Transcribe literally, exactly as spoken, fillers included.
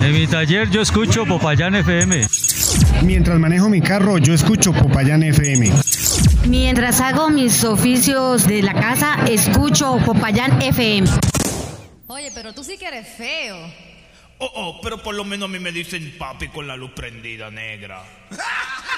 En mi taller yo escucho Popayán F M. Mientras manejo mi carro, yo escucho Popayán F M. Mientras hago mis oficios de la casa, escucho Popayán F M. Oye, pero tú sí que eres feo. Oh, oh, pero por lo menos a mí me dicen papi con la luz prendida, negra.